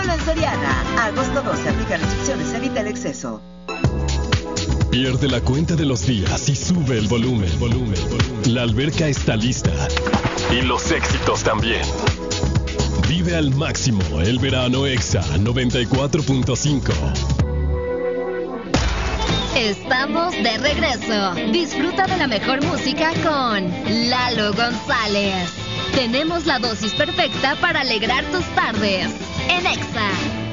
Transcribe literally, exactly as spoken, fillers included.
Solo en Soriana. Agosto doce. Aplica restricciones. Evita el exceso. Pierde la cuenta de los días y sube el volumen. volumen. La alberca está lista. Y los éxitos también. Vive al máximo el verano Exa noventa y cuatro punto cinco. Estamos de regreso. Disfruta de la mejor música con Lalo González. Tenemos la dosis perfecta para alegrar tus tardes en Exa.